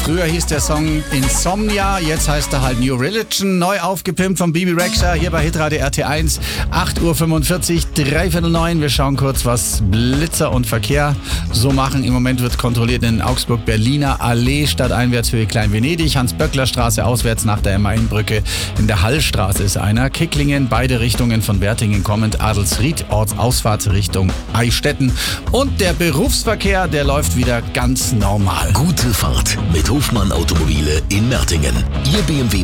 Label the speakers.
Speaker 1: Früher hieß der Song Insomnia, jetzt heißt er halt New Religion, neu aufgepimpt von Bibi Rexha, hier bei Hitradio RT1, 8:45 Uhr, 8:45. Wir schauen kurz, was Blitzer und Verkehr so machen. Im Moment wird kontrolliert in Augsburg Berliner Allee, Stadteinwärtsausfahrt Klein-Venedig, Hans-Böckler-Straße auswärts nach der Main-Brücke. In der Hallstraße ist einer, Kicklingen, beide Richtungen von Wertingen kommend, Adelsried, Ortsausfahrt Richtung Eichstätten. Und der Berufsverkehr, der läuft wieder ganz normal.
Speaker 2: Gute Fahrt mit Hofmann Automobile in Mertingen. Ihr BMW